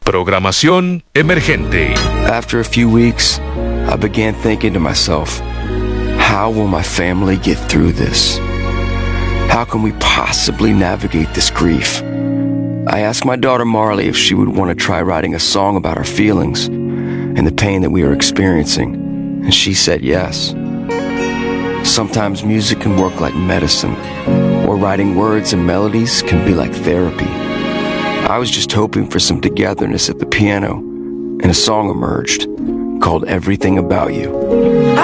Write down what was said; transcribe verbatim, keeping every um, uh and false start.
Programación emergente. After a few weeks, I began thinking to myself, how will my family get through this? How can we possibly navigate this grief? I asked my daughter Marley if she would want to try writing a song about our feelings and the pain that we are experiencing, and she said yes. Sometimes music can work like medicine, or writing words and melodies can be like therapy. I was just hoping for some togetherness at the piano, and a song emerged called Everything About You.